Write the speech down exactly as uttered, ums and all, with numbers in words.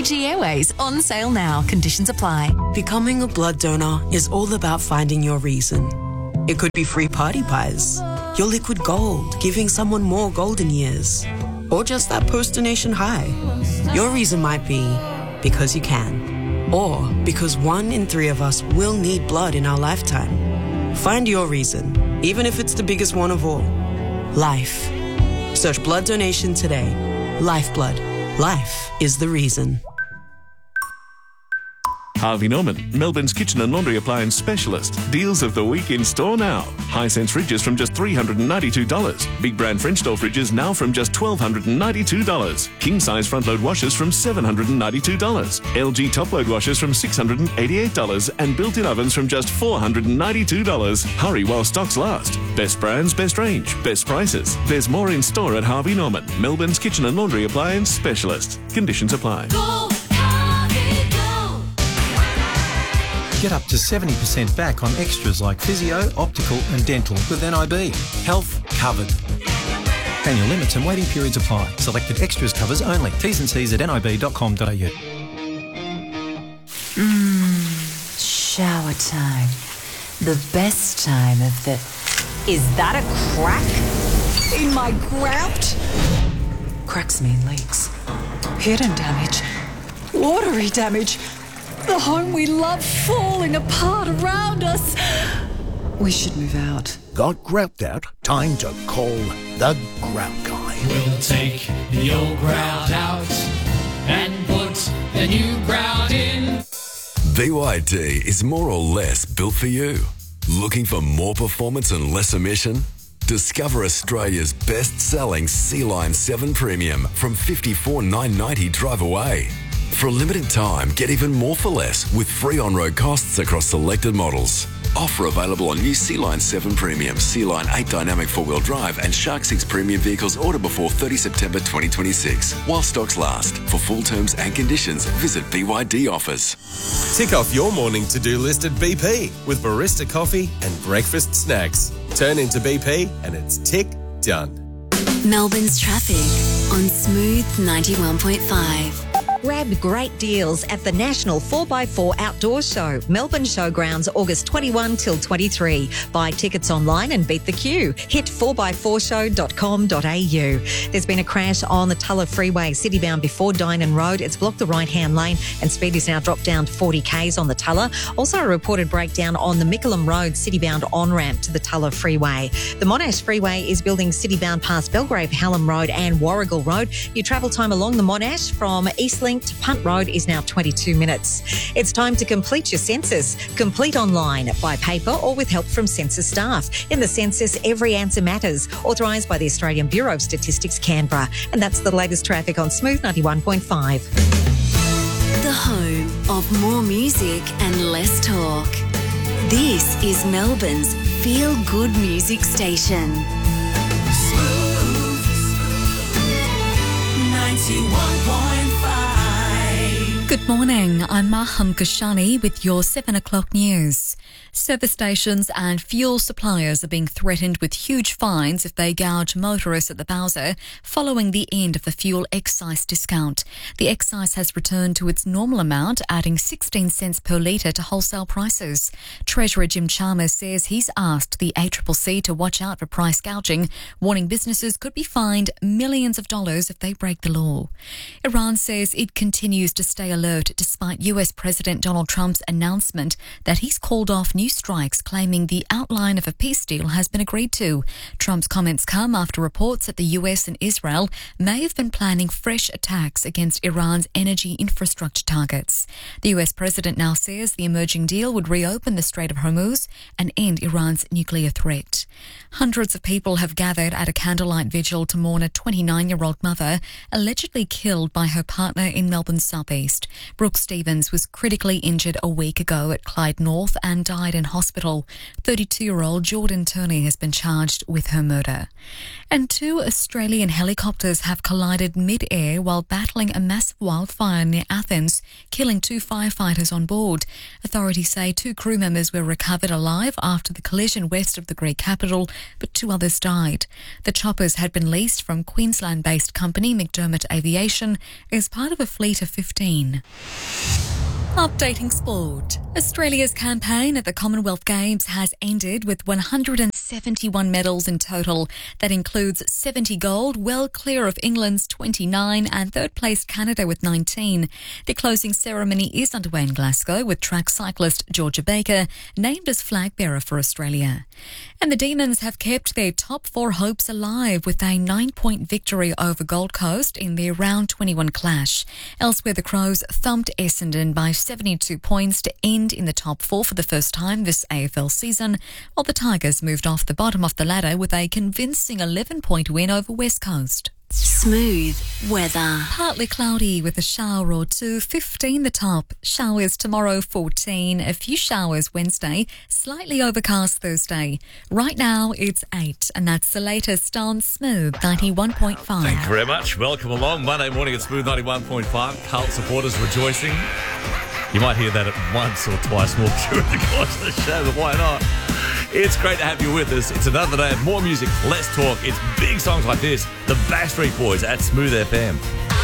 Fiji Airways, on sale now. Conditions apply. Becoming a blood donor is all about finding your reason. It could be free party pies, your liquid gold, giving someone more golden years, or just that post-donation high. Your reason might be because you can, or because one in three of us will need blood in our lifetime. Find your reason, even if it's the biggest one of all. Life. Search blood donation today. Lifeblood. Life is the reason. Harvey Norman, Melbourne's kitchen and laundry appliance specialist. Deals of the week in store now. Hisense fridges from just three hundred ninety-two dollars. Big brand French door fridges now from just one thousand two hundred ninety-two dollars. King size front load washers from seven hundred ninety-two dollars. L G top load washers from six hundred eighty-eight dollars. And built-in ovens from just four hundred ninety-two dollars. Hurry while stocks last. Best brands, best range, best prices. There's more in store at Harvey Norman, Melbourne's kitchen and laundry appliance specialist. Conditions apply. Go! Get up to seventy percent back on extras like physio, optical and dental with N I B. Health covered. Annual limits and waiting periods apply. Selected extras covers only. T's and C's at nib dot com dot a u. Mmm, shower time. The best time of the... Is that a crack in my grout? Cracks mean leaks. Hidden damage. Watery damage. The home we love falling apart around us. We should move out. Got grout out? Time to call the Grout Guy. We'll take the old grout out and put the new grout in. B Y D is more or less built for you. Looking for more performance and less emission? Discover Australia's best-selling Sea-Line seven Premium from fifty-four thousand nine hundred ninety dollars drive away. For a limited time, get even more for less with free on-road costs across selected models. Offer available on new Sea-Line seven Premium, Sea-Line eight Dynamic four-wheel drive and Shark six Premium vehicles ordered before thirtieth September twenty twenty-six. While stocks last. For full terms and conditions, visit B Y D Offers. Tick off your morning to-do list at B P with barista coffee and breakfast snacks. Turn into B P and it's tick done. Melbourne's traffic on Smooth ninety-one point five. Grab great deals at the National four by four Outdoor Show, Melbourne Showgrounds, August twenty-first till twenty-third. Buy tickets online and beat the queue. Hit four by four show dot com dot a u. There's been a crash on the Tulla Freeway, citybound before Dynon Road. It's blocked the right-hand lane and speed is now dropped down to forty k's on the Tulla. Also a reported breakdown on the Mickleham Road, citybound on-ramp to the Tulla Freeway. The Monash Freeway is building citybound past Belgrave, Hallam Road and Warrigal Road. Your travel time along the Monash from Eastlink to Punt Road is now twenty-two minutes. It's time to complete your census. Complete online, by paper or with help from census staff. In the census, every answer matters. Authorised by the Australian Bureau of Statistics, Canberra. And that's the latest traffic on Smooth ninety-one point five. The home of more music and less talk. This is Melbourne's feel-good music station. Smooth ninety-one point five. Good morning, I'm Maham Kashani with your seven o'clock news. Service stations and fuel suppliers are being threatened with huge fines if they gouge motorists at the Bowser following the end of the fuel excise discount. The excise has returned to its normal amount, adding sixteen cents per litre to wholesale prices. Treasurer Jim Chalmers says he's asked the A C C C to watch out for price gouging, warning businesses could be fined millions of dollars if they break the law. Iran says it continues to stay alert despite U S President Donald Trump's announcement that he's called off new strikes, claiming the outline of a peace deal has been agreed to. Trump's comments come after reports that the U S and Israel may have been planning fresh attacks against Iran's energy infrastructure targets. The U S president now says the emerging deal would reopen the Strait of Hormuz and end Iran's nuclear threat. Hundreds of people have gathered at a candlelight vigil to mourn a twenty-nine-year-old mother allegedly killed by her partner in Melbourne's southeast. Brooke Stevens was critically injured a week ago at Clyde North and died in hospital. thirty-two-year-old Jordan Turney has been charged with her murder. And two Australian helicopters have collided mid-air while battling a massive wildfire near Athens, killing two firefighters on board. Authorities say two crew members were recovered alive after the collision west of the Greek capital, but two others died. The choppers had been leased from Queensland-based company McDermott Aviation as part of a fleet of fifteen. nine. Updating sport. Australia's campaign at the Commonwealth Games has ended with one hundred seventy-one medals in total. That includes seventy gold, well clear of England's twenty-nine and third place Canada with nineteen. The closing ceremony is underway in Glasgow with track cyclist Georgia Baker named as flag bearer for Australia. And the Demons have kept their top four hopes alive with a nine-point victory over Gold Coast in their round twenty-one clash. Elsewhere, the Crows thumped Essendon by seventy-two points to end in the top four for the first time this A F L season, while the Tigers moved off the bottom of the ladder with a convincing eleven-point win over West Coast. Smooth weather. Partly cloudy with a shower or two, fifteen the top. Showers tomorrow, fourteen. A few showers Wednesday, slightly overcast Thursday. Right now it's eight, and that's the latest on Smooth ninety-one point five. Thank you very much. Welcome along. Monday morning at Smooth ninety-one point five. Cult supporters rejoicing. You might hear that at once or twice more during the course of the show, but why not? It's great to have you with us. It's another day of more music, less talk. It's big songs like this. The Backstreet Boys at Smooth F M.